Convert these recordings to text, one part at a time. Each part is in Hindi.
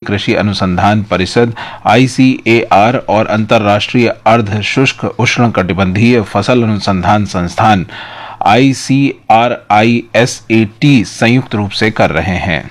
कृषि अनुसंधान परिषद ICAR और अंतर्राष्ट्रीय अर्ध शुष्क उष्णकटिबंधीय फसल अनुसंधान संस्थान ICRISAT संयुक्त रूप से कर रहे हैं।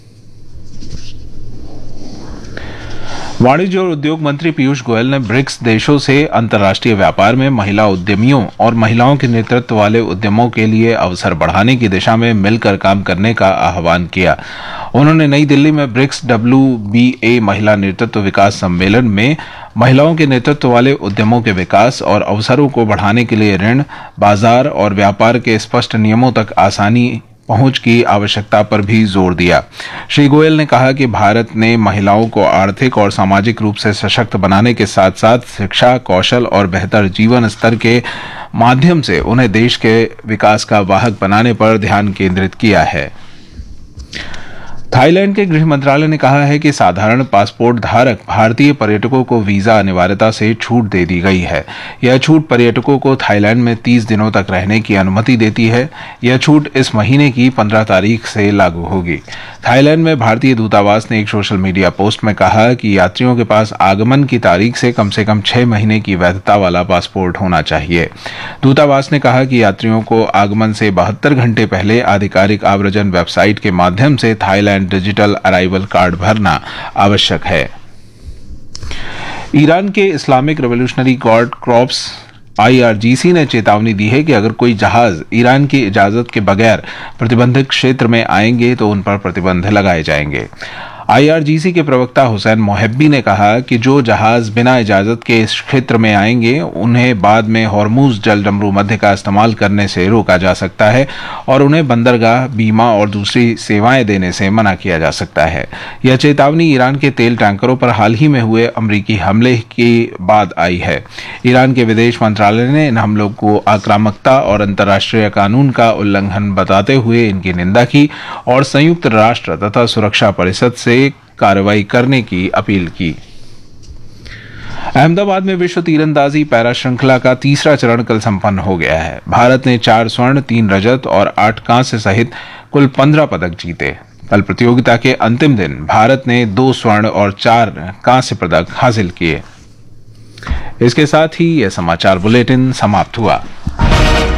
वाणिज्य और उद्योग मंत्री पीयूष गोयल ने ब्रिक्स देशों से अंतर्राष्ट्रीय व्यापार में महिला उद्यमियों और महिलाओं के नेतृत्व वाले उद्यमों के लिए अवसर बढ़ाने की दिशा में मिलकर काम करने का आह्वान किया। उन्होंने नई दिल्ली में ब्रिक्स WBA महिला नेतृत्व विकास सम्मेलन में महिलाओं के नेतृत्व वाले उद्यमों के विकास और अवसरों को बढ़ाने के लिए ऋण, बाजार और व्यापार के स्पष्ट नियमों तक आसानी पहुंच की आवश्यकता पर भी जोर दिया। श्री गोयल ने कहा कि भारत ने महिलाओं को आर्थिक और सामाजिक रूप से सशक्त बनाने के साथ साथ शिक्षा, कौशल और बेहतर जीवन स्तर के माध्यम से उन्हें देश के विकास का वाहक बनाने पर ध्यान केंद्रित किया है। थाईलैंड के गृह मंत्रालय ने कहा है कि साधारण पासपोर्ट धारक भारतीय पर्यटकों को वीजा अनिवार्यता से छूट दे दी गई है। यह छूट पर्यटकों को थाईलैंड में 30 दिनों तक रहने की अनुमति देती है। यह छूट इस महीने की 15 तारीख से लागू होगी। थाईलैंड में भारतीय दूतावास ने एक सोशल मीडिया पोस्ट में कहा कि यात्रियों के पास आगमन की तारीख से कम 6 महीने की वैधता वाला पासपोर्ट होना चाहिए। दूतावास ने कहा कि यात्रियों को आगमन से 72 घंटे पहले आधिकारिक आव्रजन वेबसाइट के माध्यम से थाईलैंड डिजिटल अराइवल कार्ड भरना आवश्यक है। ईरान के Islamic revolutionary guard corps IRGC ने चेतावनी दी है कि अगर कोई जहाज ईरान की इजाजत के बगैर प्रतिबंधित क्षेत्र में आएंगे तो उन पर प्रतिबंध लगाए जाएंगे। IRGC के प्रवक्ता हुसैन मोहब्बी ने कहा कि जो जहाज बिना इजाजत के इस क्षेत्र में आएंगे उन्हें बाद में हॉर्मुज जल डमरू मध्य का इस्तेमाल करने से रोका जा सकता है और उन्हें बंदरगाह, बीमा और दूसरी सेवाएं देने से मना किया जा सकता है। यह चेतावनी ईरान के तेल टैंकरों पर हाल ही में हुए अमरीकी हमले के बाद आई है। ईरान के विदेश मंत्रालय ने इन हमलों को आक्रामकता और अंतर्राष्ट्रीय कानून का उल्लंघन बताते हुए इनकी निंदा की और संयुक्त राष्ट्र तथा सुरक्षा परिषद से कार्रवाई करने की अपील की। अहमदाबाद में विश्व तीरंदाजी पैरा श्रृंखला का तीसरा चरण कल संपन्न हो गया है। भारत ने 4 स्वर्ण, 3 रजत और 8 कांस्य सहित कुल 15 पदक जीते। कल प्रतियोगिता के अंतिम दिन भारत ने 2 स्वर्ण और 4 कांस्य पदक हासिल किए। इसके साथ ही यह समाचार बुलेटिन समाप्त हुआ।